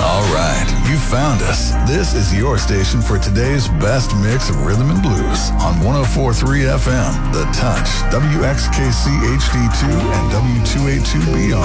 All right, you found us. This is your station for today's best mix of rhythm and blues on 104.3 FM, The Touch, WXKC HD2, and W282 Beyond.